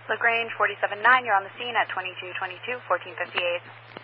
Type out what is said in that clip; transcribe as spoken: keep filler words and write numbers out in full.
LaGrange forty-seven nine, you're on the scene at twenty-two twenty-two, fourteen fifty-eight.